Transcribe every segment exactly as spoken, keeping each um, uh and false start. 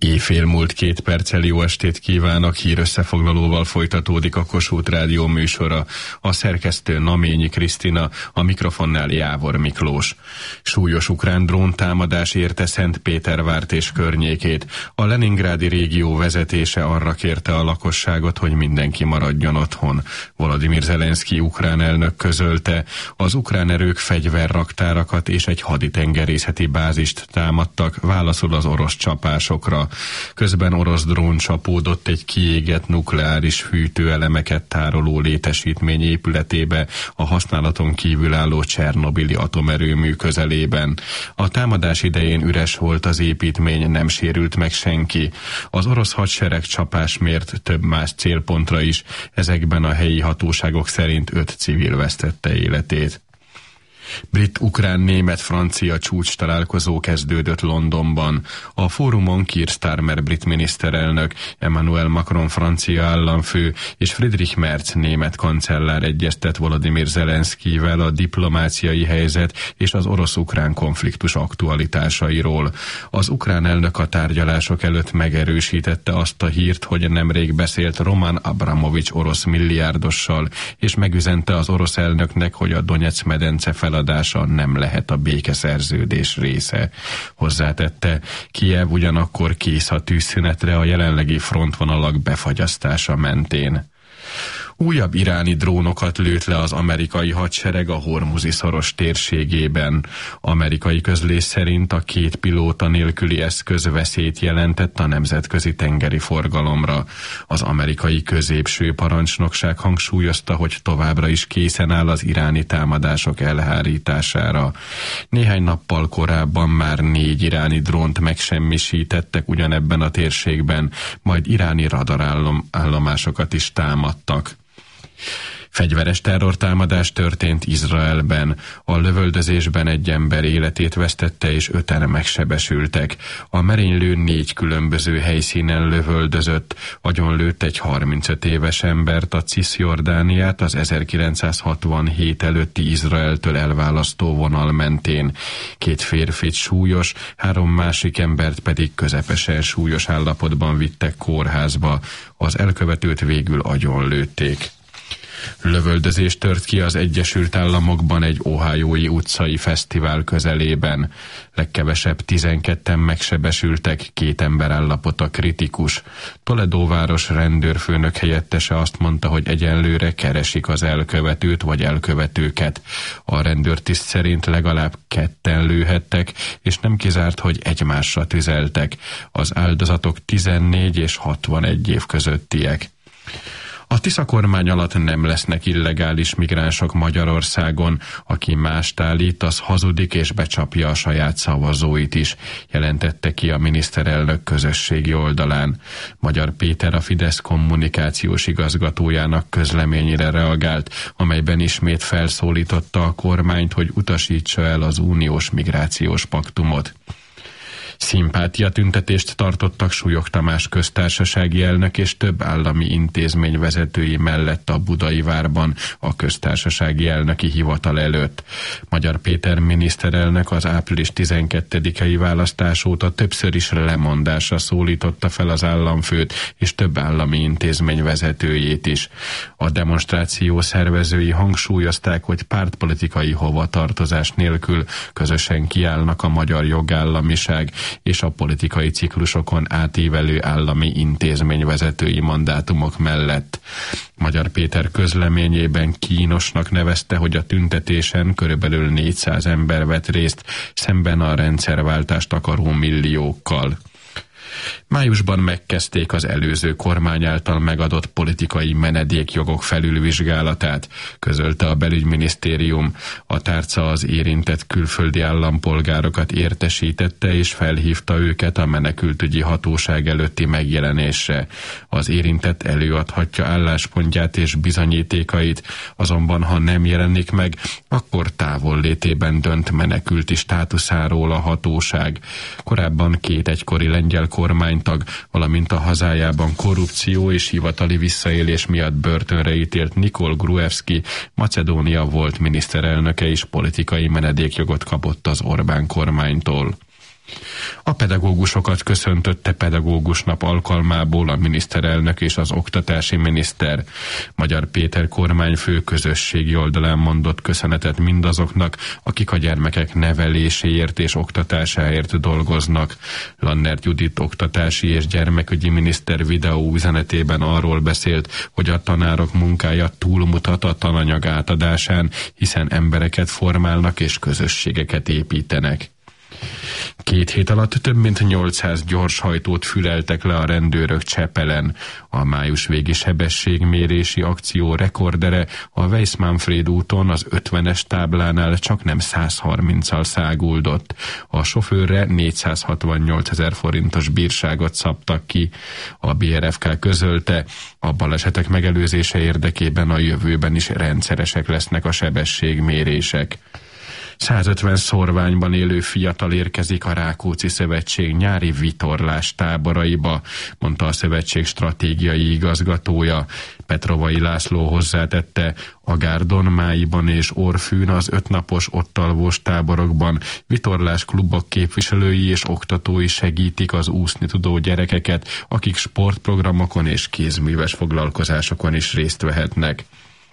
Éjfél múlt két perccel, jó estét kívánok, hír összefoglalóval folytatódik a Kossuth Rádió műsora. A szerkesztő Naményi Krisztina, a mikrofonnál Jávor Miklós. Súlyos ukrán dróntámadás érte Szentpétervárt és környékét. A leningrádi régió vezetése arra kérte a lakosságot, hogy mindenki maradjon otthon. Volodymyr Zelenszky ukrán elnök közölte, az ukrán erők fegyverraktárakat és egy haditengerészeti bázist támadtak, válaszul az orosz csapásokra. Közben orosz drón csapódott egy kiégett nukleáris fűtőelemeket tároló létesítmény épületébe a használaton kívül álló Csernobili atomerőmű közelében. A támadás idején üres volt az építmény, nem sérült meg senki. Az orosz hadsereg csapás mért több más célpontra is, ezekben a helyi hatóságok szerint öt civil vesztette életét. Brit, ukrán, német, francia csúcs találkozó kezdődött Londonban. A fórumon Keir Starmer brit miniszterelnök, Emmanuel Macron francia államfő és Friedrich Merz német kancellár egyeztet Volodymyr Zelenszkyvel a diplomáciai helyzet és az orosz-ukrán konfliktus aktualitásairól. Az ukrán elnök a tárgyalások előtt megerősítette azt a hírt, hogy nemrég beszélt Roman Abramovics orosz milliárdossal, és megüzente az orosz elnöknek, hogy a Donetsz medence feladása nem lehet a békeszerződés része. Hozzátette, Kijev ugyanakkor kész a tűzszünetre a jelenlegi frontvonalak befagyasztása mentén. Újabb iráni drónokat lőtt le az amerikai hadsereg a Hormuzi szoros térségében. Amerikai közlés szerint a két pilóta nélküli eszköz veszélyt jelentett a nemzetközi tengeri forgalomra. Az amerikai középső parancsnokság hangsúlyozta, hogy továbbra is készen áll az iráni támadások elhárítására. Néhány nappal korábban már négy iráni drónt megsemmisítettek ugyanebben a térségben, majd iráni radarállomásokat is támadtak. Fegyveres terrortámadás történt Izraelben. A lövöldözésben egy ember életét vesztette és öten megsebesültek. A merénylő négy különböző helyszínen lövöldözött, agyonlőtt egy harmincöt éves embert a Cisjordániát az ezerkilencszázhatvanhét előtti Izraeltől elválasztó vonal mentén. Két férfit súlyos, három másik embert pedig közepesen súlyos állapotban vittek kórházba. Az elkövetőt végül agyonlőtték. Lövöldözés tört ki az Egyesült Államokban egy ohiói utcai fesztivál közelében. Legkevesebb tizenketten megsebesültek, két ember állapota kritikus. Toledo város rendőrfőnök helyettese azt mondta, hogy egyenlőre keresik az elkövetőt vagy elkövetőket. A rendőrtiszt szerint legalább ketten lőhettek, és nem kizárt, hogy egymásra tüzeltek. Az áldozatok tizennégy és hatvanegy év közöttiek. A Tisza kormány alatt nem lesznek illegális migránsok Magyarországon. Aki mást állít, az hazudik és becsapja a saját szavazóit is, jelentette ki a miniszterelnök közösségi oldalán. Magyar Péter, a Fidesz kommunikációs igazgatójának közleményére reagált, amelyben ismét felszólította a kormányt, hogy utasítsa el az uniós migrációs paktumot. Szimpátia tüntetést tartottak Súlyog Tamás köztársasági elnök és több állami intézmény vezetői mellett a Budai Várban a köztársasági elnöki hivatal előtt. Magyar Péter miniszterelnök az április tizenkettedikei választás óta többször is lemondásra szólította fel az államfőt és több állami intézmény vezetőjét is. A demonstráció szervezői hangsúlyozták, hogy pártpolitikai hovatartozás nélkül közösen kiállnak a magyar jogállamiság és a politikai ciklusokon átívelő állami intézményvezetői mandátumok mellett. Magyar Péter közleményében kínosnak nevezte, hogy a tüntetésen körülbelül négyszáz ember vett részt, szemben a rendszerváltást akaró milliókkal. Májusban megkezdték az előző kormány által megadott politikai menedékjogok felülvizsgálatát, közölte a belügyminisztérium. A tárca az érintett külföldi állampolgárokat értesítette és felhívta őket a menekültügyi hatóság előtti megjelenésre. Az érintett előadhatja álláspontját és bizonyítékait, azonban ha nem jelenik meg, akkor távollétében dönt menekülti státuszáról a hatóság. Korábban két egykori lengyel kormánytag, valamint a hazájában korrupció és hivatali visszaélés miatt börtönre ítélt Nikol Gruevski, Macedónia volt miniszterelnöke is politikai menedékjogot kapott az Orbán kormánytól. A pedagógusokat köszöntötte pedagógus nap alkalmából a miniszterelnök és az oktatási miniszter. Magyar Péter kormányfő közösségi oldalán mondott köszönetet mindazoknak, akik a gyermekek neveléséért és oktatásáért dolgoznak. Lannert Judit oktatási és gyermekügyi miniszter videó üzenetében arról beszélt, hogy a tanárok munkája túlmutat a tananyag átadásán, hiszen embereket formálnak és közösségeket építenek. Két hét alatt több mint nyolcszáz gyorshajtót füleltek le a rendőrök Csepelen. A május végi sebességmérési akció rekordere a Weiss-Manfred úton az ötvenes táblánál csak nem száz harminccal száguldott. A sofőrre négyszázhatvannyolcezer forintos bírságot szabtak ki. A bé er ef ká közölte, a balesetek megelőzése érdekében a jövőben is rendszeresek lesznek a sebességmérések. százötven szorványban élő fiatal érkezik a Rákóczi Szövetség nyári vitorlás táboraiba, mondta a szövetség stratégiai igazgatója. Petrovai László hozzátette, a Gárdon, Máiban és Orfűn az ötnapos ottalvós táborokban vitorlás klubok képviselői és oktatói segítik az úszni tudó gyerekeket, akik sportprogramokon és kézműves foglalkozásokon is részt vehetnek.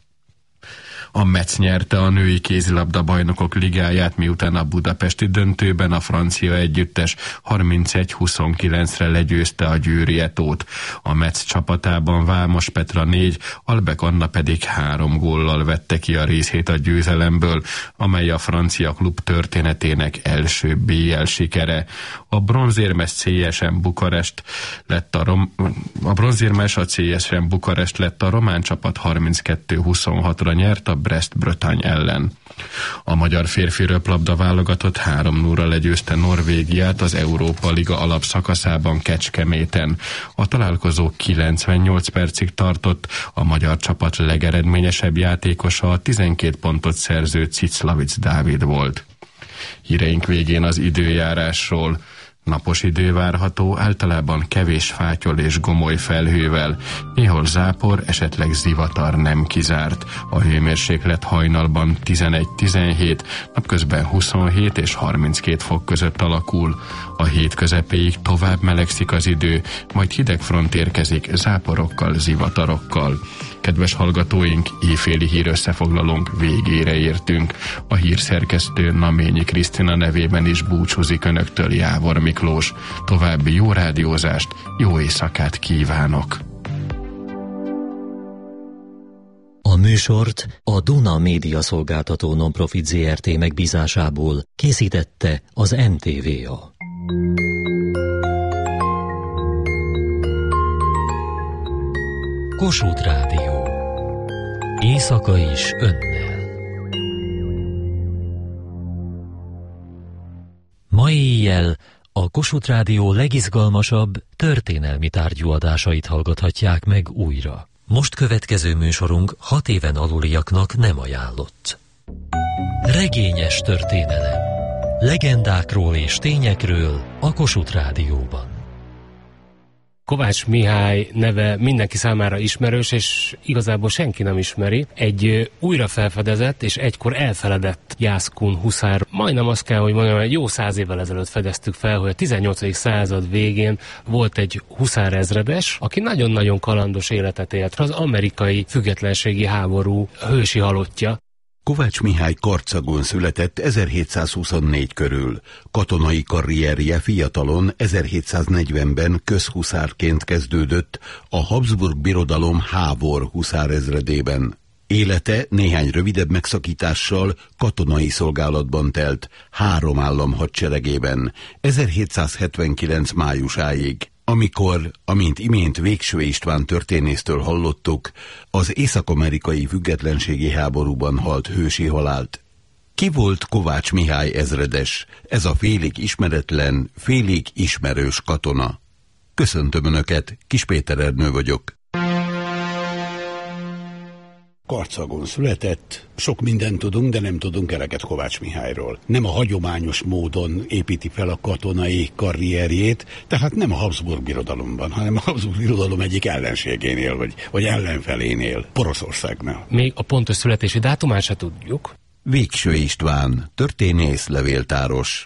A Metz nyerte a női kézilabda bajnokok ligáját, miután a budapesti döntőben a francia együttes harmincegy huszonkilencre legyőzte a Győri Etót. A Metz csapatában Vámos Petra négy, Albek Anna pedig három góllal vette ki a részét a győzelemből, amely a francia klub történetének első bé el sikere. A bronzérmes cé es em Bukarest lett a, rom... a bronzérmes a cé es em Bukarest lett a román csapat harminckettő huszonhatra nyert a Brest-Bretagne ellen. A magyar férfi röplabda válogatott három nullra legyőzte Norvégiát az Európa Liga alapszakaszában Kecskeméten. A találkozó kilencvennyolc percig tartott, a magyar csapat legeredményesebb játékosa a tizenkét pontot szerző Ciclavic Dávid volt. Híreink végén az időjárásról. Napos idő várható, általában kevés fátyol és gomoly felhővel. Néhol zápor, esetleg zivatar nem kizárt. A hőmérséklet hajnalban tizenegy-tizenhét, napközben huszonhét és harminckét fok között alakul. A hét közepéig tovább melegszik az idő, majd hideg front érkezik záporokkal, zivatarokkal. Kedves hallgatóink, éjféli hírösszefoglalónk végére értünk. A hírszerkesztő Naményi Krisztina nevében is búcsúzik önöktől Jávor Miklós. További jó rádiózást, jó éjszakát kívánok! A műsort a Duna Média Szolgáltató Nonprofit zé er té megbízásából készítette az en té vé á. Kossuth Rádió. Éjszaka is önnel. Ma éjjel a Kossuth Rádió legizgalmasabb történelmi tárgyú adásait hallgathatják meg újra. Most következő műsorunk hat éven aluliaknak nem ajánlott. Regényes történelem. Legendákról és tényekről a Kossuth Rádióban. Kovács Mihály neve mindenki számára ismerős, és igazából senki nem ismeri. Egy újra felfedezett és egykor elfeledett jászkun huszár. Majdnem azt kell, hogy mondjam, hogy jó száz évvel ezelőtt fedeztük fel, hogy a tizennyolcadik század végén volt egy huszár ezredes, aki nagyon-nagyon kalandos életet élt. Az amerikai függetlenségi háború hősi halottja. Kovács Mihály Karcagon született ezerhétszázhuszonnégy körül. Katonai karrierje fiatalon ezerhétszáznegyvenben közhuszárként kezdődött a Habsburg Birodalom Hávor huszárezredében. Élete néhány rövidebb megszakítással katonai szolgálatban telt három állam hadseregében ezerhétszázhetvenkilenc májusáig. Amikor, amint imént Végső István történésztől hallottuk, az észak-amerikai függetlenségi háborúban halt hősi halált. Ki volt Kovács Mihály ezredes, ez a félig ismeretlen, félig ismerős katona? Köszöntöm Önöket, Kis Péter Ernő vagyok. Karcagon született, sok mindent tudunk, de nem tudunk eleget Kovács Mihályról. Nem a hagyományos módon építi fel a katonai karrierjét, tehát nem a Habsburg Birodalomban, hanem a Habsburg Birodalom egyik ellenségénél, vagy, vagy ellenfelénél, Poroszországnál. Még a pontos születési dátumát se tudjuk. Végső István, történész, levéltáros.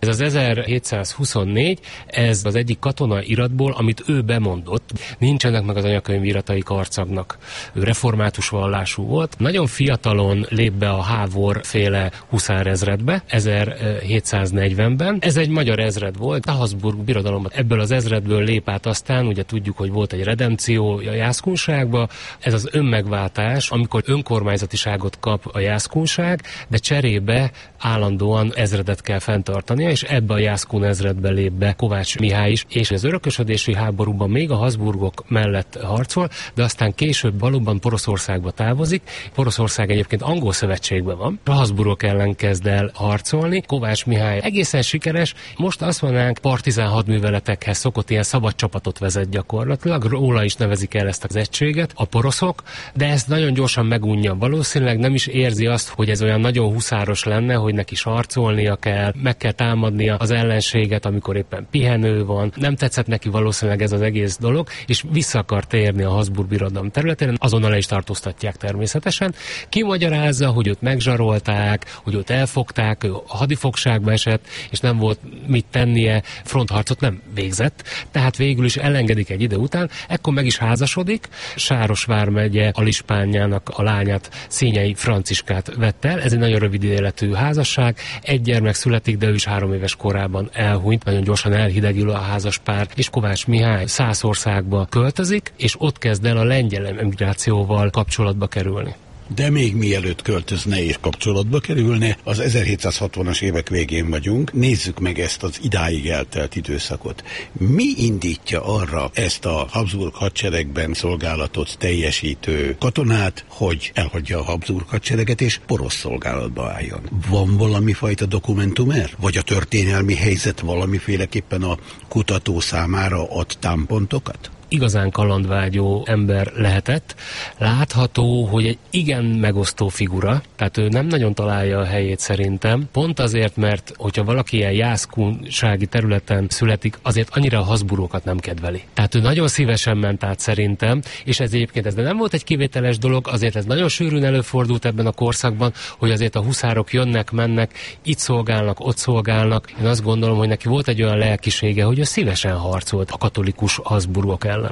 Ez az ezerhétszázhuszonnégy, ez az egyik katonai iratból, amit ő bemondott. Nincsenek meg az anyakönyviratai Karcagnak. Ő református vallású volt. Nagyon fiatalon lép be a Hávor féle huszárezredbe, ezerhétszáznegyvenben. Ez egy magyar ezred volt, a Habsburg birodalomban. Ebből az ezredből lép át aztán, ugye tudjuk, hogy volt egy redemció a jászkunságba. Ez az önmegváltás, amikor önkormányzatiságot kap a jászkunság, de cserébe állandóan ezredet kell fenntartania, és ebbe a jászkun ezredbe lép be Kovács Mihály is, és az örökösödési háborúban még a Habsburgok mellett harcol, de aztán később valóban Poroszországba távozik. Poroszország egyébként angol szövetségben van, a Habsburgok ellen kezd el harcolni. Kovács Mihály egészen sikeres, most azt mondanánk, partizán hadműveletekhez szokott ilyen szabad csapatot vezet gyakorlatilag, róla is nevezik el ezt az egységet, a poroszok, de ezt nagyon gyorsan megunja. Valószínűleg nem is érzi azt, hogy ez olyan nagyon huszáros lenne, hogy neki sarcolnia kell, meg kell támadnia az ellenséget, amikor éppen pihenő van. Nem tetszett neki valószínűleg ez az egész dolog, és vissza akar térni a Habsburg birodalom területén, azonnal le is tartóztatják természetesen. Kimagyarázza, hogy őt megzsarolták, hogy őt elfogták, ő a hadifogságba esett, és nem volt mit tennie, frontharcot nem végzett, tehát végül is elengedik egy idő után, ekkor meg is házasodik, Sáros vármegye alispánjának a lányát, Szényei Franciskát vett el, ez egy nagyon rövid életű házasság, egy gyermek születik, de ő is három éves korában elhunyt, nagyon gyorsan elhidegül a házaspár, és Kovács Mihály Szászországba költözik, és ott kezd el a lengyel emigrációval kapcsolatba kerülni. De még mielőtt költözne és kapcsolatba kerülne, az ezerhétszázhatvanas évek végén vagyunk, nézzük meg ezt az idáig eltelt időszakot. Mi indítja arra ezt a Habsburg hadseregben szolgálatot teljesítő katonát, hogy elhagyja a Habsburg hadsereget és porosz szolgálatba álljon? Van valami fajta dokumentum erre? Vagy a történelmi helyzet valamiféleképpen a kutató számára ad támpontokat? Igazán kalandvágyó ember lehetett. Látható, hogy egy igen megosztó figura, tehát ő nem nagyon találja a helyét szerintem. Pont azért, mert hogyha valaki ilyen jászkunsági területen születik, azért annyira a Habsburgokat nem kedveli. Tehát ő nagyon szívesen ment át szerintem, és ez egyébként ez de nem volt egy kivételes dolog, azért ez nagyon sűrűn előfordult ebben a korszakban, hogy azért a huszárok jönnek, mennek, itt szolgálnak, ott szolgálnak. Én azt gondolom, hogy neki volt egy olyan lelkisége, hogy ő szívesen harcolt a katolikus Habsburgok ellen.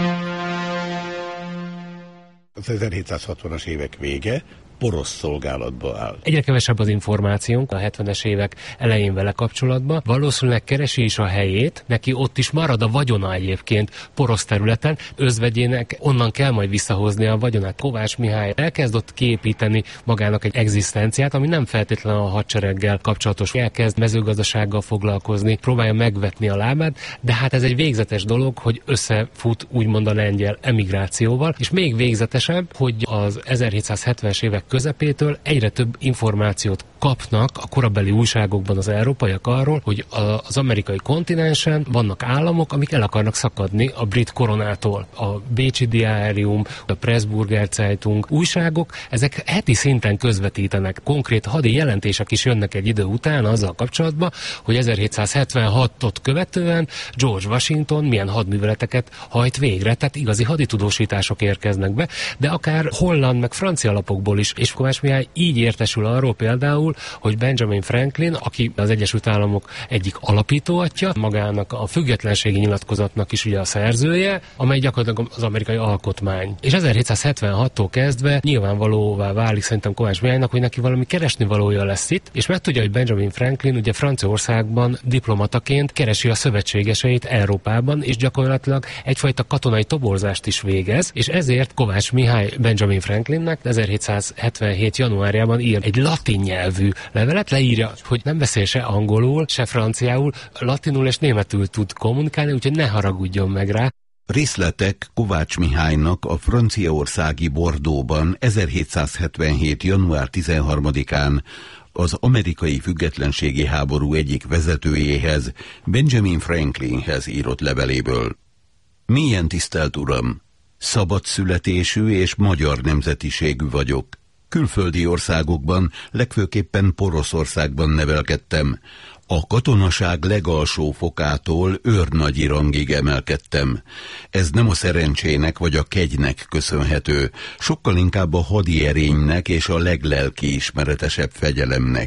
Az ezerhétszázhatvanas évek vége, porosz szolgálatba áll. Egyre kevesebb az információnk a hetvenes évek elején vele kapcsolatban. Valószínűleg keresi is a helyét, neki ott is marad a vagyona egyébként porosz területen, özvegyének onnan kell majd visszahozni a vagyonát. Kovács Mihály elkezd ott kiépíteni magának egy egzisztenciát, ami nem feltétlenül a hadsereggel kapcsolatos. Elkezd mezőgazdasággal foglalkozni, próbálja megvetni a lábát, de hát ez egy végzetes dolog, hogy összefut úgymond a lengyel emigrációval, és még végzetesebb, hogy az ezerhétszázhetvenes évek közepétől egyre több információt kapnak a korabeli újságokban az európaiak arról, hogy az amerikai kontinensen vannak államok, amik el akarnak szakadni a brit koronától. A Bécsi Diárium, a Pressburger Zeitung újságok, ezek heti szinten közvetítenek. Konkrét hadi jelentések is jönnek egy idő után azzal kapcsolatban, hogy ezerhétszázhetvenhatot követően George Washington milyen hadműveleteket hajt végre, tehát igazi haditudósítások érkeznek be, de akár holland meg francia lapokból is, és Kovács Mihály így értesül arról például, hogy Benjamin Franklin, aki az Egyesült Államok egyik alapítóatja, magának a függetlenségi nyilatkozatnak is ugye a szerzője, amely gyakorlatilag az amerikai alkotmány. És ezerhétszázhetvenhattól kezdve nyilvánvalóvá válik szerintem Kovács Mihálynak, hogy neki valami keresnivalója lesz itt, és megtudja, hogy Benjamin Franklin ugye Franciaországban diplomataként keresi a szövetségeseit Európában, és gyakorlatilag egyfajta katonai toborzást is végez, és ezért Kovács Mihály Benjamin Franklinnek ezerhétszázhetvenhét januárjában ír egy latin nyelvű levelet, leírja, hogy nem beszél se angolul, se franciául, latinul és németül tud kommunikálni, úgyhogy ne haragudjon meg rá. Részletek Kovács Mihálynak a franciaországi Bordeauxban ezerhétszázhetvenhét január tizenharmadikán az amerikai függetlenségi háború egyik vezetőjéhez, Benjamin Franklinhez írott leveléből. Mélyen tisztelt Uram! Szabad születésű és magyar nemzetiségű vagyok. Külföldi országokban, legfőképpen Poroszországban nevelkedtem. A katonaság legalsó fokától őrnagyi rangig emelkedtem. Ez nem a szerencsének vagy a kegynek köszönhető, sokkal inkább a hadi erénynek és a leglelkiismeretesebb fegyelemnek.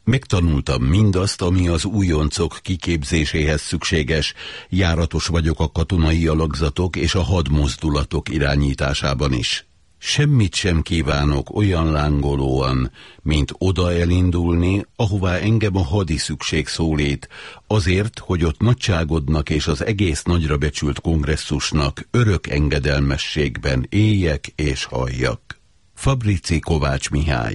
Megtanultam mindazt, ami az újoncok kiképzéséhez szükséges, járatos vagyok a katonai alakzatok és a hadmozdulatok irányításában is. Semmit sem kívánok olyan lángolóan, mint oda elindulni, ahová engem a hadi szükség szólít, azért, hogy ott nagyságodnak és az egész nagyra becsült kongresszusnak örök engedelmességben éljek és halljak. Fabrici Kovács Mihály.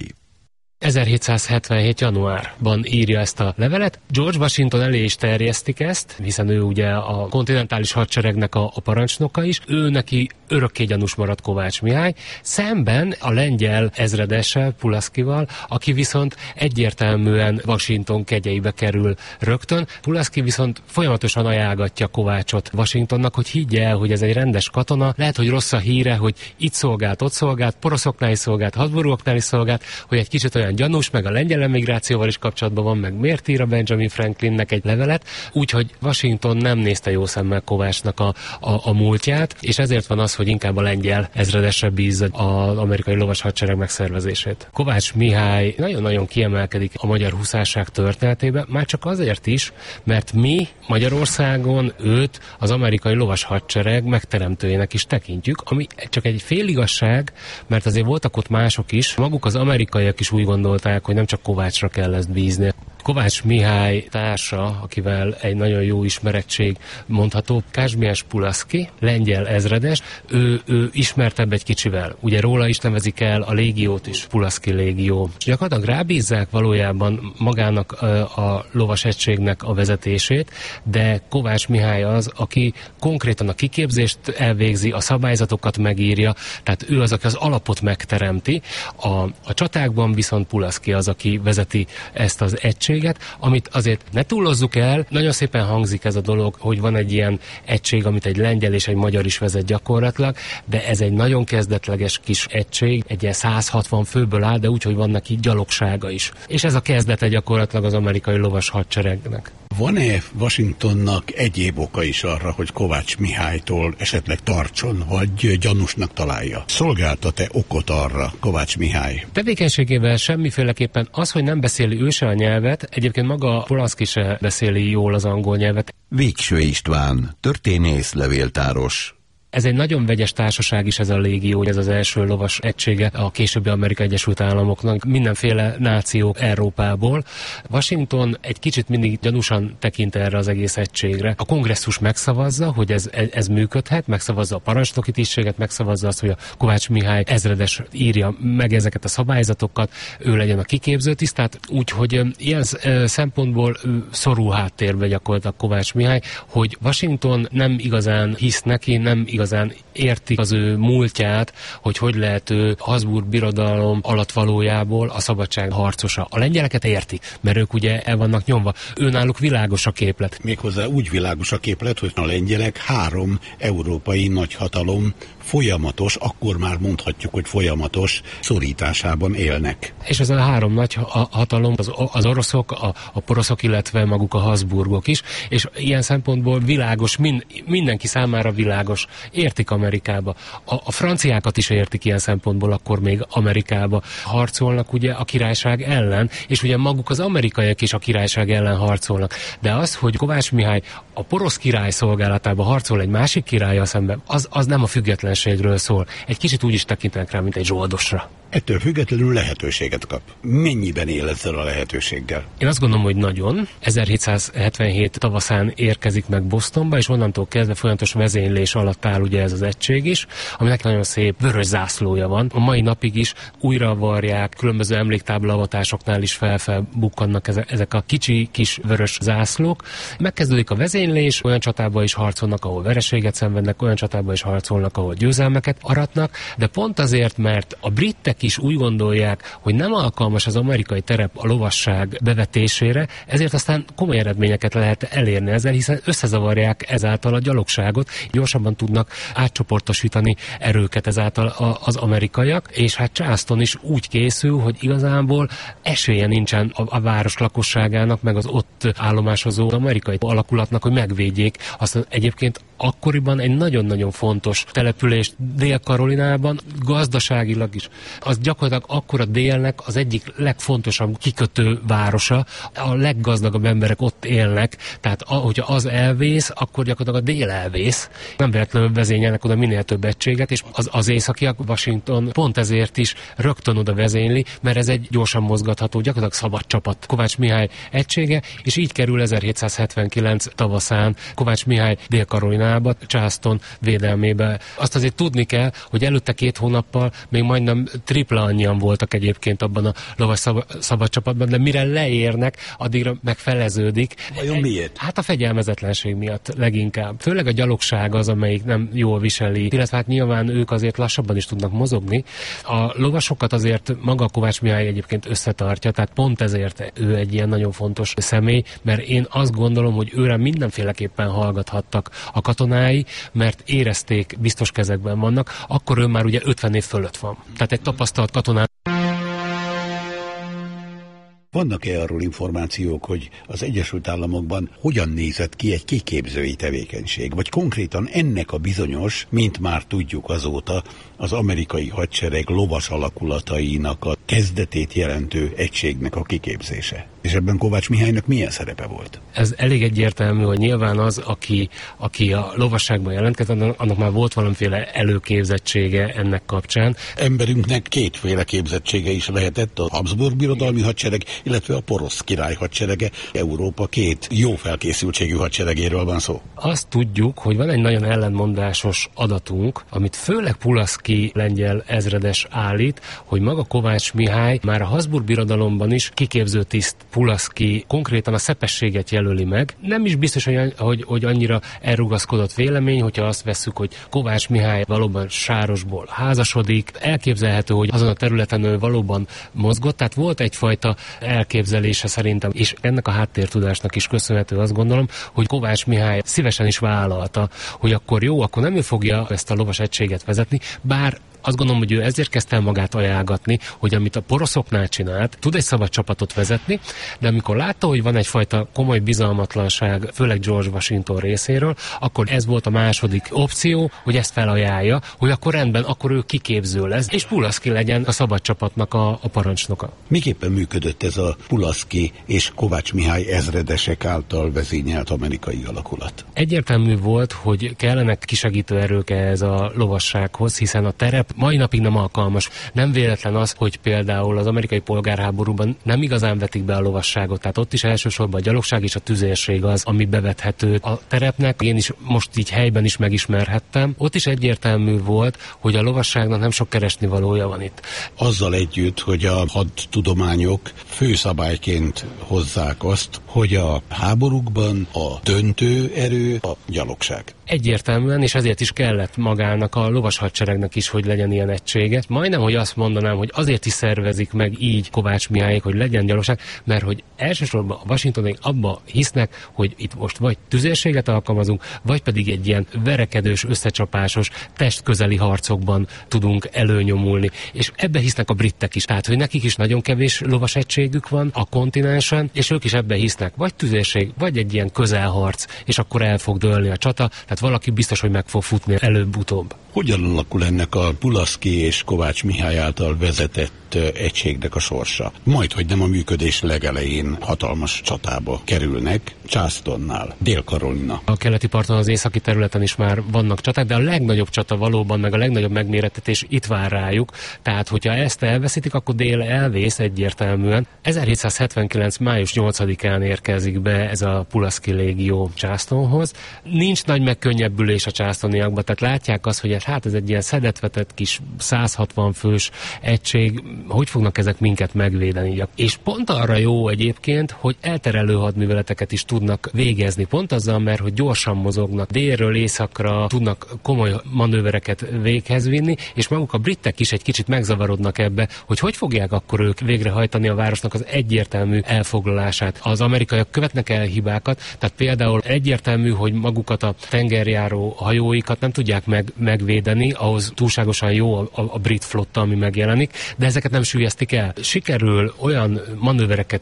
ezerhétszázhetvenhét. januárban írja ezt a levelet. George Washington elé is terjesztik ezt, hiszen ő ugye a kontinentális hadseregnek a, a parancsnoka is. Ő neki örökké gyanús maradt Kovács Mihály, szemben a lengyel ezredessel, Pulaskival, aki viszont egyértelműen Washington kegyeibe kerül rögtön. Pulaski viszont folyamatosan ajánlgatja Kovácsot Washingtonnak, hogy higgye el, hogy ez egy rendes katona, lehet, hogy rossz a híre, hogy itt szolgált, ott szolgált, poroszoknál is szolgált, Habsburgoknál is szolgált, hogy egy kicsit olyan gyanús, meg a lengyel emigrációval is kapcsolatban van, meg miért ír a Benjamin Franklinnek egy levelet, úgyhogy Washington nem nézte jó szemmel Kovácsnak a, a, a múltját, és ezért van az, hogy inkább a lengyel ezredesre bízza az amerikai lovas hadsereg megszervezését. Kovács Mihály nagyon-nagyon kiemelkedik a magyar huszárság történetében, már csak azért is, mert mi Magyarországon őt az amerikai lovas hadsereg megteremtőjének is tekintjük, ami csak egy féligasság, mert azért voltak ott mások is, maguk az amerikaiak is úgy gondolták, hogy nem csak Kovácsra kell ezt bízni. Kovács Mihály társa, akivel egy nagyon jó ismerettség mondható, Kazimierz Pulaski, lengyel ezredes, ő, ő ismertebb egy kicsivel. Ugye róla is nevezik el a légiót is, Pulaski légió. Gyakorlatilag rábízzák valójában magának a lovas egységnek a vezetését, de Kovács Mihály az, aki konkrétan a kiképzést elvégzi, a szabályzatokat megírja, tehát ő az, aki az alapot megteremti. A, a csatákban viszont Pulaski az, aki vezeti ezt az egységet, amit azért ne túlozzuk el, nagyon szépen hangzik ez a dolog, hogy van egy ilyen egység, amit egy lengyel és egy magyar is vezet gyakorlatilag, de ez egy nagyon kezdetleges kis egység, egy ilyen száz hatvan főből áll, de úgy, hogy van neki gyalogsága is. És ez a kezdete gyakorlatilag az amerikai lovas hadseregnek. Van-e Washingtonnak egyéb oka is arra, hogy Kovács Mihálytól esetleg tartson, vagy gyanúsnak találja? Szolgáltat-e okot arra Kovács Mihály? Tevékenységével semmiféleképpen az, hogy nem beszéli ő se a nyelvet, egyébként maga Pulaski se beszéli jól az angol nyelvet. Végső István, történész, levéltáros. Ez egy nagyon vegyes társaság is ez a légió, ez az első lovas egysége a későbbi Amerikai Egyesült Államoknak, mindenféle nációk Európából. Washington egy kicsit mindig gyanúsan tekint erre az egész egységre. A kongresszus megszavazza, hogy ez, ez működhet, megszavazza a parancsnoki tisztséget, megszavazza azt, hogy a Kovács Mihály ezredes írja meg ezeket a szabályzatokat, ő legyen a kiképző tiszt, tehát úgyhogy ilyen szempontból szorul háttérbe gyakorlatilag Kovács Mihály, hogy Washington nem igazán hisz neki, nem igazán igazán értik az ő múltját, hogy hogy lehet ő Habsburg birodalom alatt valójából a szabadság harcosa. A lengyeleket értik, mert ők ugye el vannak nyomva. Őnáluk világos a képlet. Méghozzá úgy világos a képlet, hogy a lengyelek három európai nagyhatalom folyamatos, akkor már mondhatjuk, hogy folyamatos szorításában élnek. És ez a három nagy hatalom, az, az oroszok, a, a poroszok, illetve maguk a Habsburgok is, és ilyen szempontból világos, mind, mindenki számára világos. Értik Amerikába. A, a franciákat is értik ilyen szempontból, akkor még Amerikába harcolnak ugye a királyság ellen, és ugye maguk az amerikaiak is a királyság ellen harcolnak. De az, hogy Kovács Mihály a porosz király szolgálatába harcol egy másik királlyal szemben, az, az nem a függetlenségről szól. Egy kicsit úgy is tekintenek rá, mint egy zsoldosra. Ettől függetlenül lehetőséget kap. Mennyiben él ezzel a lehetőséggel? Én azt gondolom, hogy nagyon. ezerhétszázhetvenhét tavaszán érkezik meg Bostonba, és onnantól kezdve folyamatos vezénylés alatt áll ugye ez az egység is, aminek nagyon szép vörös zászlója van. A mai napig is újra varják, különböző emléktáblavatásoknál is felfelbukkannak ezek a kicsi kis vörös zászlók. Megkezdődik a vezénylés, olyan csatába is harcolnak, ahol vereséget szenvednek, olyan csatába is harcolnak, ahol győzelmeket aratnak, de pont azért, mert a britek is úgy gondolják, hogy nem alkalmas az amerikai terep a lovasság bevetésére, ezért aztán komoly eredményeket lehet elérni ezzel, hiszen összezavarják ezáltal a gyalogságot, gyorsabban tudnak átcsoportosítani erőket ezáltal az amerikaiak, és hát Charleston is úgy készül, hogy igazából esélye nincsen a, a város lakosságának, meg az ott állomásozó amerikai alakulatnak, hogy megvédjék azt egyébként akkoriban egy nagyon-nagyon fontos település Dél-Karolinában, gazdaságilag is. Az gyakorlatilag akkor a délnek az egyik legfontosabb kikötő városa, a leggazdagabb emberek ott élnek, tehát hogyha az elvész, akkor gyakorlatilag a dél elvész. Nem véletlenül vezényelnek oda minél több egységet, és az, az északiak, Washington pont ezért is rögtön oda vezényli, mert ez egy gyorsan mozgatható, gyakorlatilag szabad csapat Kovács Mihály egysége, és így kerül ezerhétszázhetvenkilenc tavaszán Kovács Mihály Dél-Karolinába, Charleston védelmébe. Azt azért tudni kell, hogy előtte két hónappal még majdnem tripla annyian voltak egyébként abban a lovas szab- szabad csapatban, de mire leérnek, addigra megfeleződik. Vajon miért? Hát a fegyelmezetlenség miatt leginkább. Főleg a gyalogság az, amelyik nem jól viseli, illetve hát nyilván ők azért lassabban is tudnak mozogni. A lovasokat azért maga Kovács Mihály egyébként összetartja, tehát pont ezért ő egy ilyen nagyon fontos személy, mert én azt gondolom, hogy őre mindenféleképpen hallgathattak a katonái, mert érezték, biztos kezekben vannak, akkor ő már ugye ötven év fölött van. Tehát egy tapasztalt katonát. Vannak-e arról információk, hogy az Egyesült Államokban hogyan nézett ki egy kiképzői tevékenység? Vagy konkrétan ennek a bizonyos, mint már tudjuk azóta, az amerikai hadsereg lovas alakulatainak a kezdetét jelentő egységnek a kiképzése? És ebben Kovács Mihálynak milyen szerepe volt? Ez elég egyértelmű, hogy nyilván az, aki, aki a lovasságban jelentkezett, annak már volt valamiféle előképzettsége ennek kapcsán. Emberünknek kétféle képzettsége is lehetett, a Habsburg birodalmi hadsereg, illetve a porosz király hadserege. Európa két jó felkészültségű hadseregéről van szó. Azt tudjuk, hogy van egy nagyon ellentmondásos adatunk, amit főleg Pulaszki lengyel ezredes állít, hogy maga Kovács Mihály már a Habsburg birodalomban is kiképző tiszt Pulaszki konkrétan a szepességet jelöli meg. Nem is biztos, hogy, hogy, hogy annyira elrugaszkodott vélemény, hogyha azt vesszük, hogy Kovács Mihály valóban Sárosból házasodik. Elképzelhető, hogy azon a területen ő valóban mozgott, tehát volt egyfajta elképzelése szerintem, és ennek a háttértudásnak is köszönhető, azt gondolom, hogy Kovács Mihály szívesen is vállalta, hogy akkor jó, akkor nem ő fogja ezt a lovas egységet vezetni, bár azt gondolom, hogy ő ezért kezdte el magát ajánlgatni, hogy amit a poroszoknál csinált, tud egy szabad csapatot vezetni, de amikor látta, hogy van egyfajta komoly bizalmatlanság, főleg George Washington részéről, akkor ez volt a második opció, hogy ezt felajánlja, hogy akkor rendben, akkor ő kiképző lesz, és Pulaszki legyen a szabad csapatnak a, a parancsnoka. Miképpen működött ez a Pulaszki és Kovács Mihály ezredesek által vezényelt amerikai alakulat? Egyértelmű volt, hogy kellenek kisegítő erők ez a lovassághoz, hiszen a terep mai napig nem alkalmas. Nem véletlen az, hogy például az amerikai polgárháborúban nem igazán vetik be a lovasságot, tehát ott is elsősorban a gyalogság és a tüzérség az, ami bevethető a terepnek. Én is most így helyben is megismerhettem. Ott is egyértelmű volt, hogy a lovasságnak nem sok keresnivalója van itt. Azzal együtt, hogy a hadtudományok főszabályként hozzák azt, hogy a háborúkban a döntő erő a gyalogság. Egyértelműen, és ezért is kellett magának a lovas hadseregnek is, hogy legyen ilyen egysége. Majdnem, hogy azt mondanám, hogy azért is szervezik meg így Kovács Mihályék, hogy legyen gyalogság, mert hogy elsősorban a Washingtonék abba hisznek, hogy itt most vagy tüzérséget alkalmazunk, vagy pedig egy ilyen verekedős, összecsapásos, testközeli harcokban tudunk előnyomulni. És ebbe hisznek a britek is. Tehát, hogy nekik is nagyon kevés lovas egységük van a kontinensen, és ők is ebbe hisznek. Vagy tüzérség, vagy egy ilyen közelharc, és akkor el fog dőlni a csata. Tehát valaki biztos, hogy meg fog futni előbb-utóbb. Hogyan alakul ennek a Pulaszki és Kovács Mihály által vezetett egységnek a sorsa? Majd, hogy nem a működés legelején hatalmas csatába kerülnek, Charlestonnál, Dél-Karolina. A keleti parton, az északi területen is már vannak csaták, de a legnagyobb csata valóban, meg a legnagyobb megmérettetés itt vár rájuk. Tehát, hogyha ezt elveszítik, akkor dél elvész egyértelműen. ezerhétszázhetvenkilenc. május nyolcadikán érkezik be ez a Pulaszki légió Charlestonhoz. Nincs nagy megkönnyebbülés a charlestoniakban, tehát látják azt, hogy hát ez egy ilyen szedetvetett kis száz hatvan fős egység, hogy fognak ezek minket megvédeni. És pont arra jó egyébként, hogy elterelő hadműveleteket is tudnak végezni. Pont azzal, mert hogy gyorsan mozognak, délről északra tudnak komoly manővereket véghez vinni, és maguk a britek is egy kicsit megzavarodnak ebbe, hogy hogy fogják akkor ők végrehajtani a városnak az egyértelmű elfoglalását. Az amerikaiak követnek el hibákat, tehát például egyértelmű, hogy magukat a tengerjáró hajóikat nem tudják meg, megvédeni, ahhoz túlságosan jó a, a, a brit flotta, ami megjelenik, de ezeket nem süllyesztik el. Sikerül olyan manővereket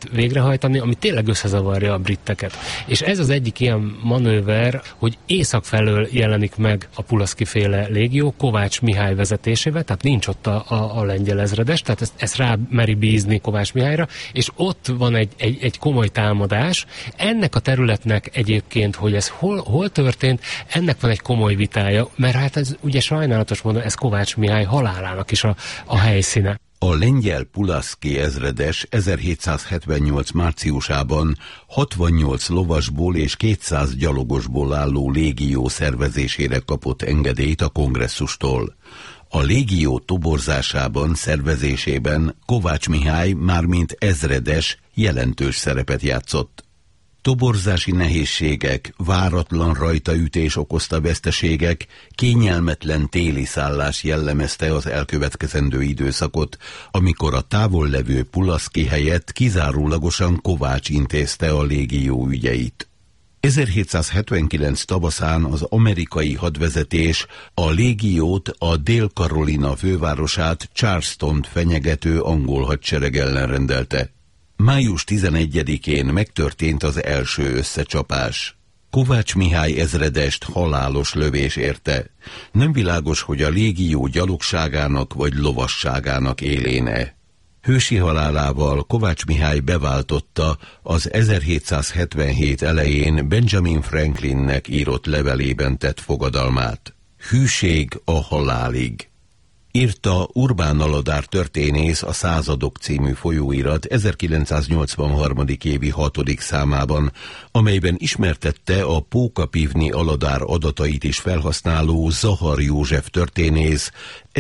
manővert végrehajtani, ami tényleg összezavarja a britteket. És ez az egyik ilyen manőver, hogy észak felől jelenik meg a Pulaszki-féle légió Kovács Mihály vezetésével, tehát nincs ott a, a, a lengyel ezredes, tehát ezt, ezt rá meri bízni Kovács Mihályra, és ott van egy, egy, egy komoly támadás. Ennek a területnek egyébként, hogy ez hol, hol történt, ennek van egy komoly vitája, mert hát ez ugye sajnálatos módon, ez Kovács Mihály halálának is a, a helyszíne. A lengyel Pulaszki ezredes ezerhétszázhetvennyolc márciusában hatvannyolc lovasból és kétszáz gyalogosból álló légió szervezésére kapott engedélyt a kongresszustól. A légió toborzásában, szervezésében Kovács Mihály mármint ezredes jelentős szerepet játszott. Toborzási nehézségek, váratlan rajtaütés okozta veszteségek, kényelmetlen téli szállás jellemezte az elkövetkezendő időszakot, amikor a távol levő Pulaszki helyett kizárólagosan Kovács intézte a légió ügyeit. ezerhétszázhetvenkilenc tavaszán az amerikai hadvezetés a légiót a Dél-Karolina fővárosát, Charlestont fenyegető angol hadsereg ellen rendelte. május tizenegyedikén megtörtént az első összecsapás. Kovács Mihály ezredest halálos lövés érte. Nem világos, hogy a légió gyalogságának vagy lovasságának élén-e. Hősi halálával Kovács Mihály beváltotta az ezerhétszázhetvenhét elején Benjamin Franklinnek írott levelében tett fogadalmát. Hűség a halálig. Írta Urbán Aladár történész a Századok című folyóirat ezerkilencszáznyolcvanhárom. évi hatodik számában, amelyben ismertette a Póka-Pivni Aladár adatait is felhasználó Zahar József történész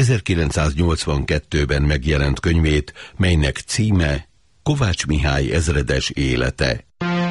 ezerkilencszáznyolcvankettőben megjelent könyvét, melynek címe Kovács Mihály ezredes élete.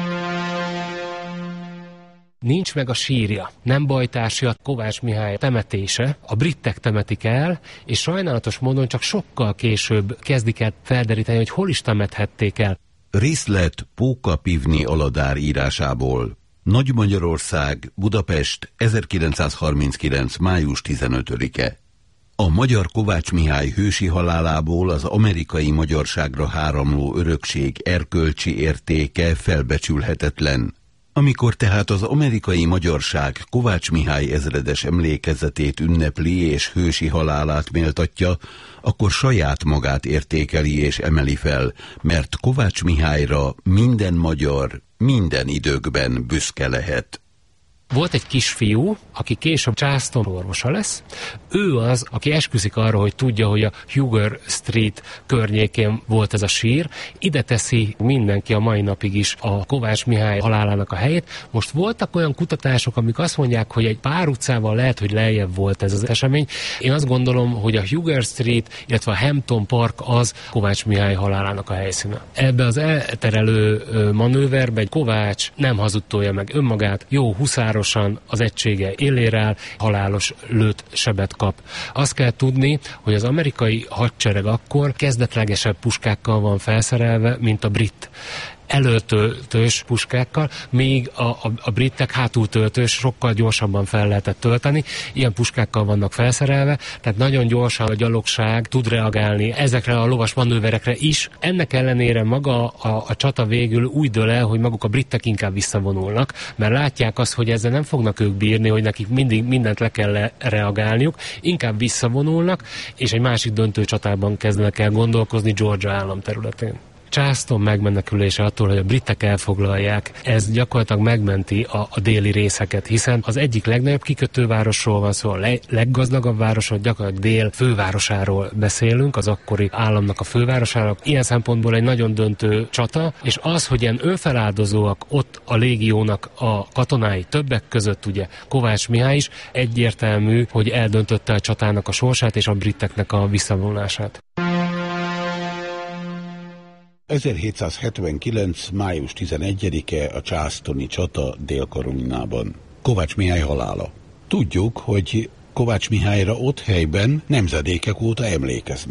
Nincs meg a sírja, nem bajtársi a Kovács Mihály temetése, a britek temetik el, és sajnálatos módon csak sokkal később kezdik el felderíteni, hogy hol is temethették el. Részlet Póka-Pivni Aladár írásából. Nagy-Magyarország, Budapest, ezerkilencszázharminckilenc. május tizenötödike. A magyar Kovács Mihály hősi halálából az amerikai magyarságra háramló örökség erkölcsi értéke felbecsülhetetlen. Amikor tehát az amerikai magyarság Kovács Mihály ezredes emlékezetét ünnepli és hősi halálát méltatja, akkor saját magát értékeli és emeli fel, mert Kovács Mihályra minden magyar minden időkben büszke lehet. Volt egy kisfiú, aki később Charleston orvosa lesz. Ő az, aki esküszik arra, hogy tudja, hogy a Huger Street környékén volt ez a sír. Ide teszi mindenki a mai napig is a Kovács Mihály halálának a helyét. Most voltak olyan kutatások, amik azt mondják, hogy egy pár utcával lehet, hogy lejjebb volt ez az esemény. Én azt gondolom, hogy a Huger Street, illetve a Hampton Park az Kovács Mihály halálának a helyszíne. Ebbe az elterelő manőverbe egy Kovács nem hazudtolja meg önmagát, jó huszáros az egysége élére áll, halálos lőtt sebet kap. Azt kell tudni, hogy az amerikai hadsereg akkor kezdetlegesebb puskákkal van felszerelve, mint a brit. Előtöltős puskákkal, míg a, a, a britek hátultöltős, sokkal gyorsabban fel lehetett tölteni. Ilyen puskákkal vannak felszerelve, tehát nagyon gyorsan a gyalogság tud reagálni ezekre a lovas manőverekre is. Ennek ellenére maga a, a csata végül úgy dől el, hogy maguk a britek inkább visszavonulnak, mert látják azt, hogy ezzel nem fognak ők bírni, hogy nekik mindig mindent le kell le reagálniuk, inkább visszavonulnak, és egy másik döntő csatában kezdenek el gondolkozni Georgia állam területén. Charleston megmenekülése attól, hogy a britek elfoglalják, ez gyakorlatilag megmenti a, a déli részeket, hiszen az egyik legnagyobb kikötővárosról van szó, a le, leggazdagabb városról, gyakorlatilag dél fővárosáról beszélünk, az akkori államnak a fővárosáról. Ilyen szempontból egy nagyon döntő csata, és az, hogy ilyen önfeláldozóak ott a légiónak a katonái, többek között ugye Kovács Mihály is, egyértelmű, hogy eldöntötte a csatának a sorsát és a briteknek a visszavonulását. ezerhétszázhetvenkilenc. május tizenegyedike a charlestoni csata Dél-Karolinában. Kovács Mihály halála. Tudjuk, hogy Kovács Mihályra ott helyben nemzedékek óta emlékeznek.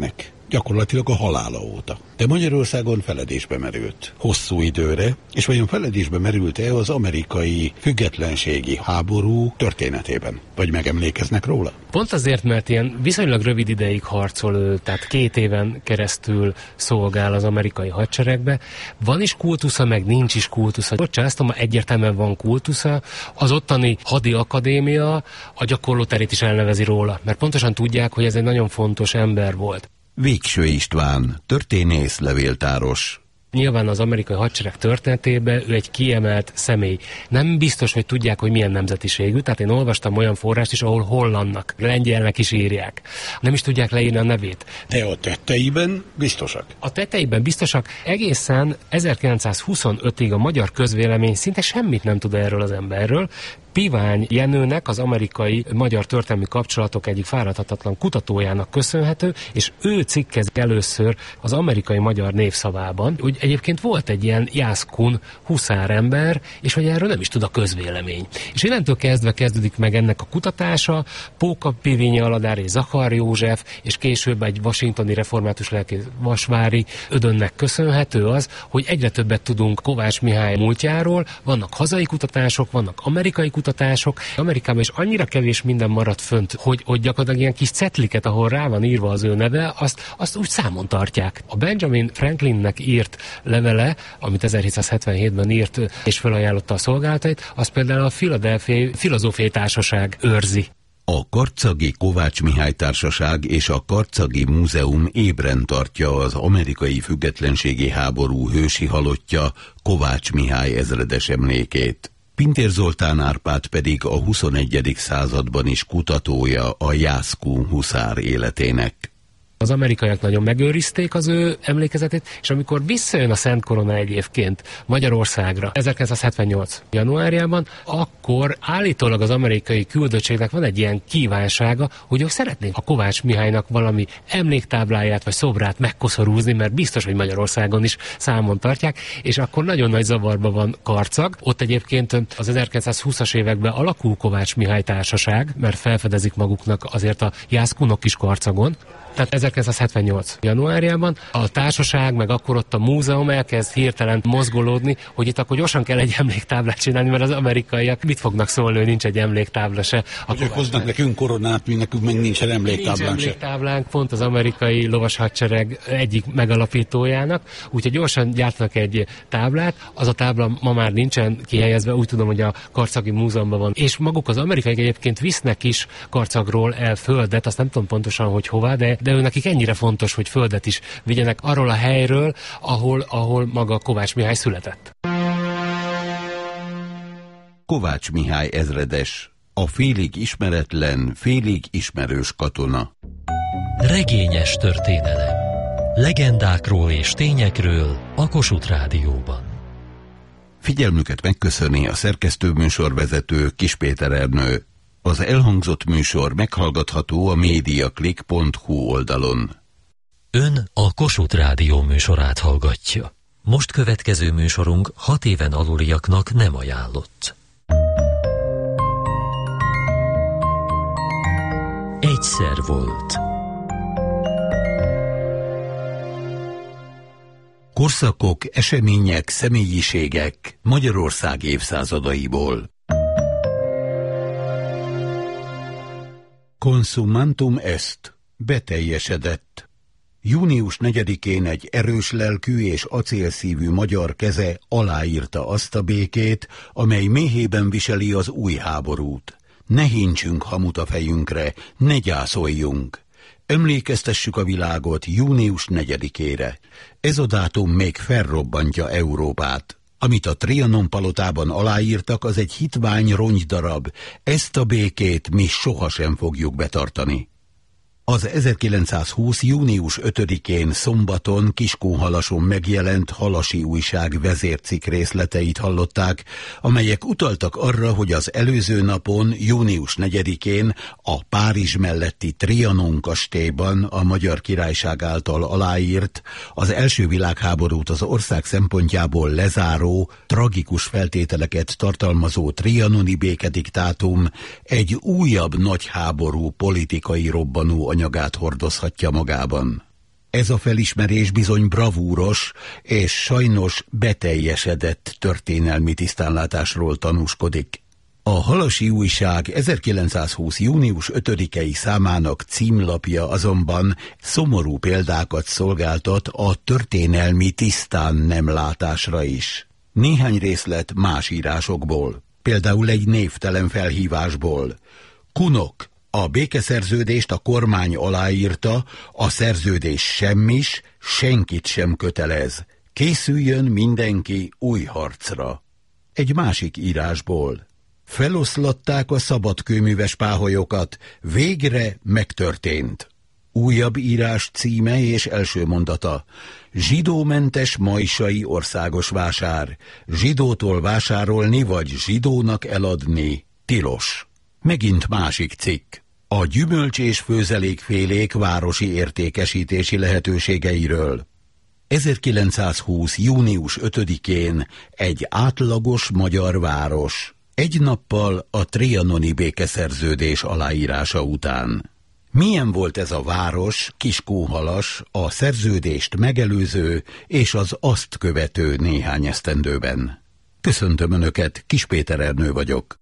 gyakorlatilag a halála óta. De Magyarországon feledésbe merült hosszú időre, és vajon feledésbe merült-e az amerikai függetlenségi háború történetében? Vagy megemlékeznek róla? Pont azért, mert ilyen viszonylag rövid ideig harcol ő, tehát két éven keresztül szolgál az amerikai hadseregbe. Van is kultusza, meg nincs is kultusza. Bocsánat, ezt tudom, egyértelműen van kultusza. Az ottani hadi akadémia a gyakorlóterét is elnevezi róla, mert pontosan tudják, hogy ez egy nagyon fontos ember volt. Végső István, történész, levéltáros. Nyilván az amerikai hadsereg történetében ő egy kiemelt személy. Nem biztos, hogy tudják, hogy milyen nemzetiségű, tehát én olvastam olyan forrást is, ahol hollandnak, lengyelnek is írják. Nem is tudják leírni a nevét. De a tetteiben biztosak? A tetteiben biztosak. Egészen ezerkilencszázhuszonötig a magyar közvélemény szinte semmit nem tud erről az emberről. Pivány Jenőnek, az amerikai magyar történelmi kapcsolatok egyik fáradhatatlan kutatójának köszönhető, és ő cikkezik először az amerikai magyar névszavában, hogy egyébként volt egy ilyen Jászkun huszárember, és hogy erről nem is tud a közvélemény. És innentől kezdve kezdődik meg ennek a kutatása, Póka Pivényi Aladár és Zachar József, és később egy washingtoni református lelkész Vasvári Ödönnek köszönhető az, hogy egyre többet tudunk Kovács Mihály múltjáról, vannak hazai kutatások, vannak amerikai kutatások, kutatások. Amerikában is annyira kevés minden maradt fönt, hogy, hogy gyakorlatilag ilyen kis cetliket, ahol rá van írva az ő neve, azt, azt úgy számon tartják. A Benjamin Franklinnek írt levele, amit ezerhétszázhetvenhétben írt és felajánlotta a szolgálatait, az például a Philadelphia Filozófiai Társaság őrzi. A Karcagi Kovács Mihály Társaság és a Karcagi Múzeum ébren tartja az amerikai függetlenségi háború hősi halottja, Kovács Mihály ezredes emlékét. Pintér Zoltán Árpád pedig a huszonegyedik században is kutatója a Jászkun huszár életének. Az amerikaiak nagyon megőrizték az ő emlékezetét, és amikor visszajön a Szent Korona egy évként Magyarországra ezerkilencszázhetvennyolc januárjában, akkor állítólag az amerikai küldöttségnek van egy ilyen kívánsága, hogy ők szeretnék a Kovács Mihálynak valami emléktábláját vagy szobrát megkoszorúzni, mert biztos, hogy Magyarországon is számon tartják, és akkor nagyon nagy zavarba van Karcag. Ott egyébként az ezerkilencszázhúszas években alakul Kovács Mihály Társaság, mert felfedezik maguknak azért a jászkunok is Karcagon. Tehát ezerkilencszázhetvennyolc januárjában a társaság, meg akkor ott a múzeum elkezd hirtelen mozgolódni, hogy itt akkor gyorsan kell egy emléktáblát csinálni, mert az amerikaiak mit fognak szólni, hogy nincs egy emléktábla se. Hogy ők hoznak nekünk koronát, mi nekünk meg nincsen emléktáblánk se. Nincs emléktáblánk, pont az amerikai lovas hadsereg egyik megalapítójának, úgyhogy gyorsan gyártnak egy táblát, az a tábla ma már nincsen kihelyezve, úgy tudom, hogy a Karcagi Múzeumban van. És maguk az amerikaiak egyébként visznek is Karcagról el földet, azt nem tudom pontosan, hogy hová, de de ő nekik ennyire fontos, hogy földet is vigyenek arról a helyről, ahol, ahol maga Kovács Mihály született. Kovács Mihály ezredes, a félig ismeretlen, félig ismerős katona. Regényes történelem. Legendákról és tényekről a Kossuth Rádióban. Figyelmüket megköszöni a szerkesztőműsorvezető Kis Péter Ernő. Az elhangzott műsor meghallgatható a mediaclick pont hu oldalon. Ön a Kossuth Rádió műsorát hallgatja. Most következő műsorunk hat éven aluliaknak nem ajánlott. Egyszer volt. Korszakok, események, személyiségek Magyarország évszázadaiból. Consumantum est, beteljesedett. Június negyedikén egy erős lelkű és acélszívű magyar keze aláírta azt a békét, amely méhében viseli az új háborút. Ne hintsünk hamut a fejünkre, ne gyászoljunk. Emlékeztessük a világot június negyedikére. Ez a dátum még felrobbantja Európát. Amit a Trianon palotában aláírtak, az egy hitvány rongydarab. Ezt a békét mi sohasem fogjuk betartani. Az ezerkilencszázhúsz. június ötödikén szombaton Kiskunhalason megjelent Halasi újság vezércikk részleteit hallották, amelyek utaltak arra, hogy az előző napon, június negyedikén a Párizs melletti Trianon kastélyban a Magyar Királyság által aláírt, az első világháborút az ország szempontjából lezáró, tragikus feltételeket tartalmazó trianoni békediktátum egy újabb nagy háború politikai robbanó anyagát hordozhatja magában. Ez a felismerés bizony bravúros, és sajnos beteljesedett történelmi tisztánlátásról tanúskodik. A Halasi Újság ezerkilencszázhúsz. június ötödikei számának címlapja azonban szomorú példákat szolgáltat a történelmi tisztán nem látásra is. Néhány részlet más írásokból, például egy névtelen felhívásból. Kunok, a békeszerződést a kormány aláírta, a szerződés semmis, senkit sem kötelez. Készüljön mindenki új harcra. Egy másik írásból. Feloszlatták a szabadkőműves páholyokat, végre megtörtént. Újabb írás címe és első mondata. Zsidómentes majsai országos vásár. Zsidótól vásárolni vagy zsidónak eladni tilos. Megint másik cikk. A gyümölcs és főzelékfélék városi értékesítési lehetőségeiről. ezerkilencszázhúsz. június ötödikén egy átlagos magyar város. Egy nappal a trianoni békeszerződés aláírása után. Milyen volt ez a város, Kiskunhalas, a szerződést megelőző és az azt követő néhány esztendőben? Köszöntöm Önöket, Kis Péter Ernő vagyok.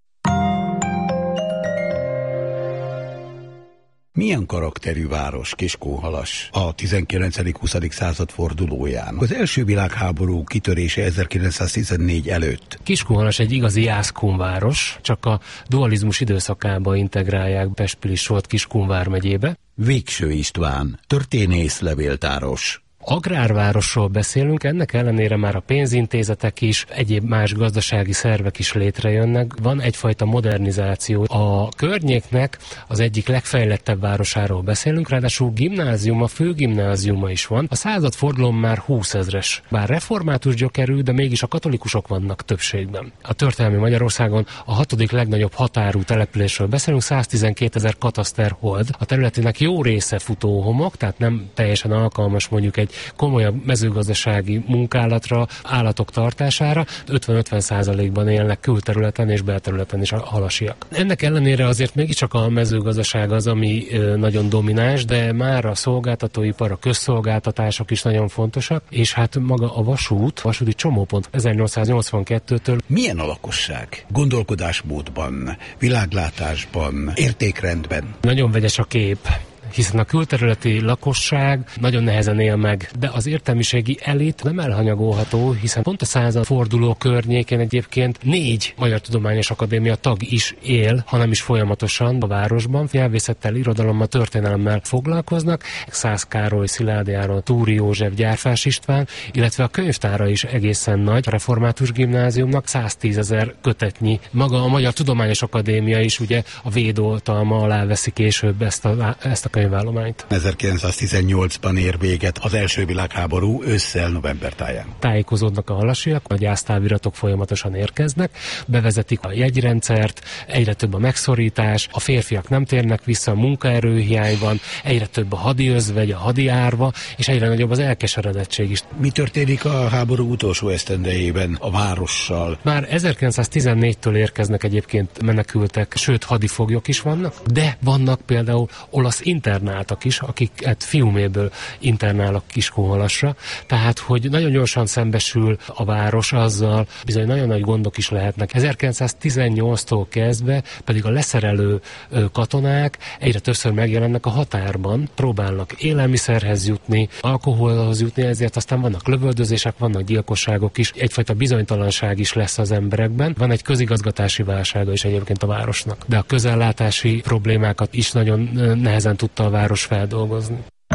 Milyen karakterű város Kiskunhalas a tizenkilencedik-huszadik század fordulóján? Az első világháború kitörése ezerkilencszáztizennégy előtt. Kiskunhalas egy igazi jászkun város, csak a dualizmus időszakába integrálják Pest-Pilis-Solt Kiskun vármegyébe. Végső István, történész, levéltáros. Agrárvárosról beszélünk, ennek ellenére már a pénzintézetek is, egyéb más gazdasági szervek is létrejönnek. Van egyfajta modernizáció. A környéknek az egyik legfejlettebb városáról beszélünk, ráadásul gimnáziuma, főgimnáziuma is van. A századfordulón már húszezres. Bár református gyökerű, de mégis a katolikusok vannak többségben. A történelmi Magyarországon a hatodik legnagyobb határú településről beszélünk, száztizenkétezer kataszterhold. A területének jó része futóhomok, tehát nem teljesen alkalmas mondjuk egy komolyabb mezőgazdasági munkálatra, állatok tartására, ötven-ötven százalékban élnek külterületen és belterületen is a halasiak. Ennek ellenére azért mégiscsak a mezőgazdaság az, ami nagyon domináns, de már a szolgáltatóipar, a közszolgáltatások is nagyon fontosak, és hát maga a vasút, vasúti csomópont ezernyolcszáznyolcvankettőtől. Milyen a lakosság? Gondolkodásmódban, világlátásban, értékrendben? Nagyon vegyes a kép, hiszen a külterületi lakosság nagyon nehezen él meg, de az értelmiségi elit nem elhanyagolható, hiszen pont a századforduló környékén egyébként négy Magyar Tudományos Akadémia tag is él, hanem is folyamatosan a városban, nyelvészettel, irodalommal, történelemmel foglalkoznak. Szász Károly, Szilády Áron, Túri József, Gyárfás István, illetve a könyvtára is egészen nagy, a református gimnáziumnak száztízezer kötetnyi. Maga a Magyar Tudományos Akadémia is ugye a védoltalma alá veszi később ezt a, ezt a könyvállományt. ezerkilencszáztizennyolcban ér véget az első világháború ősszel november táján. Tájékozódnak a halasiak, a gyásztáviratok folyamatosan érkeznek, bevezetik a jegyrendszert, egyre több a megszorítás, a férfiak nem térnek vissza, a munkaerőhiány van, egyre több a hadi özvegy, a hadi árva, és egyre nagyobb az elkeseredettség is. Mi történik a háború utolsó esztendejében a várossal? Már ezerkilencszáztizennégytől érkeznek egyébként menekültek, sőt hadifoglyok is vannak, de vannak például olasz internáltak is, akiket fiuméből internálnak Kiskunhalasra, tehát hogy nagyon gyorsan szembesül a város azzal, bizony nagyon nagy gondok is lehetnek. ezerkilencszáztizennyolctól kezdve pedig a leszerelő katonák egyre többször megjelennek a határban, próbálnak élelmiszerhez jutni, alkoholhoz jutni, ezért aztán vannak lövöldözések, vannak gyilkosságok is, egyfajta bizonytalanság is lesz az emberekben. Van egy közigazgatási válsága is egyébként a városnak, de a közellátási problémákat is nagyon nehezen tudta a város feldolgozni.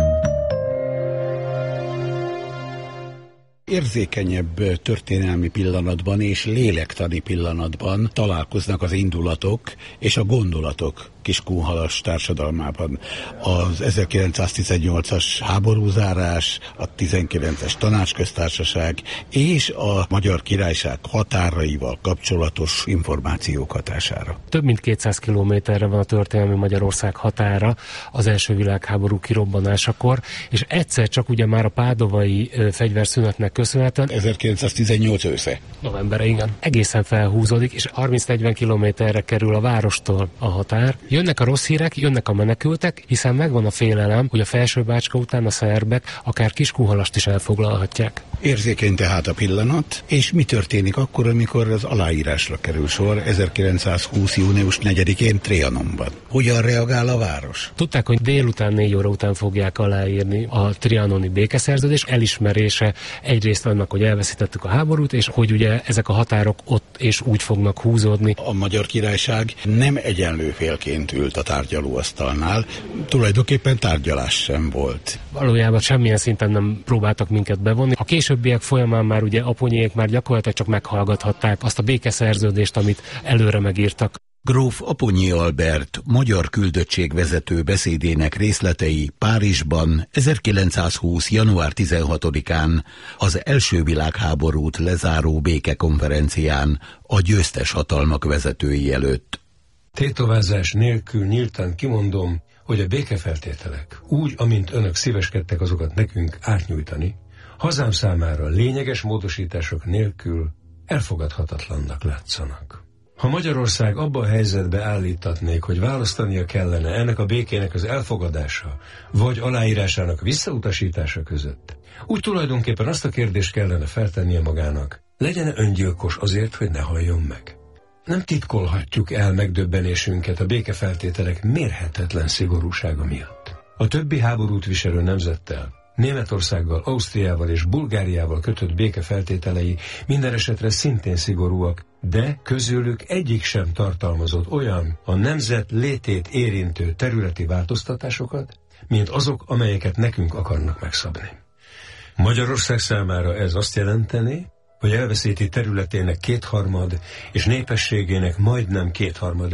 Érzékenyebb történelmi pillanatban és lélektani pillanatban találkoznak az indulatok és a gondolatok Kiskunhalas társadalmában. Az ezerkilencszáztizennyolcas háborúzárás, a tizenkilences tanácsköztársaság és a Magyar Királyság határaival kapcsolatos információk hatására. Több mint kétszáz kilométerre van a történelmi Magyarország határa az első világháború kirobbanásakor, és egyszer csak ugye már a pádovai fegyverszünetnek köszönhetően ezerkilencszáztizennyolc ősze. Novemberre, igen. Egészen felhúzódik, és harminc-negyven kilométerre kerül a várostól a határ. Jönnek a rossz hírek, jönnek a menekültek, hiszen megvan a félelem, hogy a Felsőbácska után a szerbek akár Kiskunhalast is elfoglalhatják. Érzékeny tehát a pillanat, és mi történik akkor, amikor az aláírásra kerül sor ezerkilencszázhúsz. június negyedikén Trianonban? Hogyan reagál a város? Tudták, hogy délután négy óra után fogják aláírni a trianoni békeszerződés elismerése egyrészt annak, hogy elveszítettük a háborút, és hogy ugye ezek a határok ott és úgy fognak húzódni. A Magyar Királyság nem egyenlő félként ült a tárgyalóasztalnál, tulajdonképpen tárgyalás sem volt. Valójában semmilyen szinten nem próbáltak minket bevonni. A későbbiek folyamán már ugye Aponyék már gyakorlatilag csak meghallgathatták azt a békeszerződést, amit előre megírtak. Gróf Aponyi Albert magyar küldöttségvezető beszédének részletei Párizsban ezerkilencszázhúsz. január tizenhatodikán az első világháborút lezáró békekonferencián a győztes hatalmak vezetői előtt. Tétovázás nélkül nyíltan kimondom, hogy a békefeltételek, úgy, amint önök szíveskedtek azokat nekünk átnyújtani, hazám számára lényeges módosítások nélkül elfogadhatatlannak látszanak. Ha Magyarország abba a helyzetbe állítatnék, hogy választania kellene ennek a békének az elfogadása, vagy aláírásának visszautasítása között, úgy tulajdonképpen azt a kérdést kellene feltennie magának, legyen-e öngyilkos azért, hogy ne halljon meg. Nem titkolhatjuk el megdöbbenésünket a békefeltételek mérhetetlen szigorúsága miatt. A többi háborút viselő nemzettel, Németországgal, Ausztriával és Bulgáriával kötött békefeltételei minden esetre szintén szigorúak, de közülük egyik sem tartalmazott olyan a nemzet létét érintő területi változtatásokat, mint azok, amelyeket nekünk akarnak megszabni. Magyarország számára ez azt jelenteni, hogy elveszíti területének kétharmad és népességének majdnem kétharmad